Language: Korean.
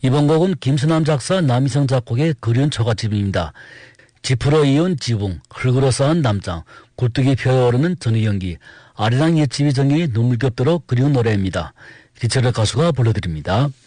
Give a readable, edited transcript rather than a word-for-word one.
이번 곡은 김수남 작사, 남희성 작곡의 그리운 처갓집입니다. 지프로 이은 지붕, 흙으로 쌓은 담장, 굴뚝이 피어오르는 전의 연기, 아리랑 옛집이 정이 눈물겹도록 그리운 노래입니다. 기철의 가수가 불러드립니다.